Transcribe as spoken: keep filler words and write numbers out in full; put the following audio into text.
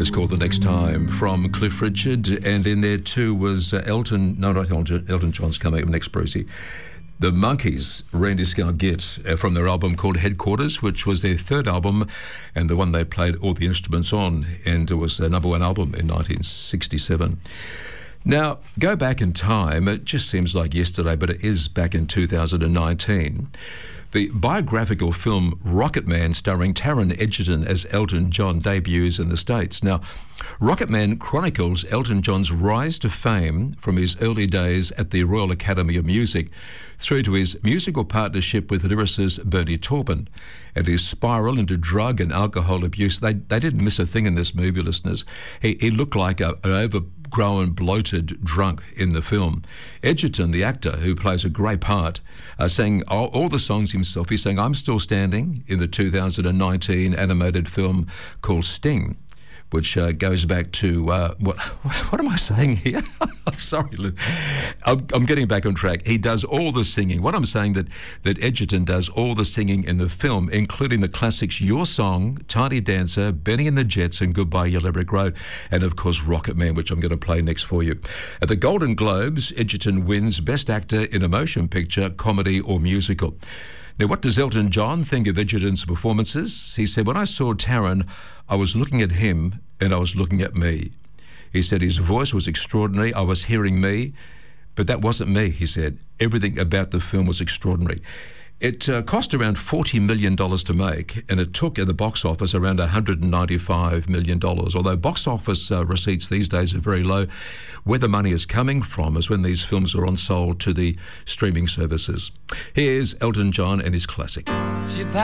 is called The Next Time from Cliff Richard, and in there too was uh, Elton, no, not Elton, Elton John's coming up next, Brucey. The Monkees, Randy Scout Git, uh, from their album called Headquarters, which was their third album and the one they played all the instruments on, and it was their number one album in nineteen sixty-seven. Now, go back in time, it just seems like yesterday, but it is back in two thousand nineteen. The biographical film Rocket Man, starring Taron Egerton as Elton John, debuts in the States. Now, Rocket Man chronicles Elton John's rise to fame from his early days at the Royal Academy of Music through to his musical partnership with lyricist Bernie Taupin and his spiral into drug and alcohol abuse. They they didn't miss a thing in this movie, listeners. He, he looked like a, an overgrown, bloated drunk in the film. Egerton, the actor, who plays a great part, uh, sang all, all the songs himself. He's saying, "I'm Still Standing" in the two thousand nineteen animated film called Sting, which uh, goes back to, uh, what what am I saying here? Sorry, Lou. I'm, I'm getting back on track. He does all the singing. What I'm saying that that Egerton does all the singing in the film, including the classics Your Song, Tiny Dancer, Benny and the Jets, and Goodbye Yellow Brick Road, and of course Rocket Man, which I'm going to play next for you. At the Golden Globes, Egerton wins Best Actor in a Motion Picture, Comedy or Musical. Now, what does Elton John think of Egerton's performances? He said, "When I saw Taron, I was looking at him and I was looking at me." He said his voice was extraordinary. I was hearing me, but that wasn't me, he said. Everything about the film was extraordinary. It uh, cost around forty million dollars to make, and it took at the box office around one hundred ninety-five million dollars. Although box office uh, receipts these days are very low, where the money is coming from is when these films are on sold to the streaming services. Here's Elton John and his classic.